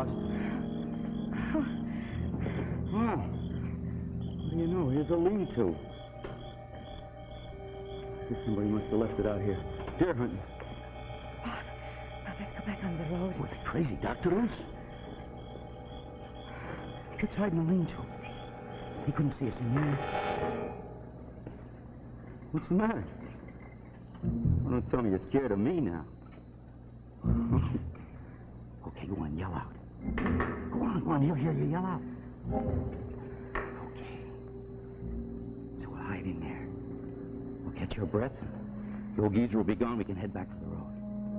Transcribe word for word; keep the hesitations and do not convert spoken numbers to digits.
lost. Oh. What do you know? Here's a lean-to. Guess somebody must have left it out here. Deer hunting. Bob, now let's go back on the road. What, the crazy doctor loose? What's hiding the lean-to? He couldn't see us in here. What's the matter? Well, don't tell me you're scared of me now. Okay, go on, yell out. Go on, go on, he'll hear you yell out. Okay. So we'll hide in there. We'll catch your breath. The old geezer will be gone. We can head back to the road.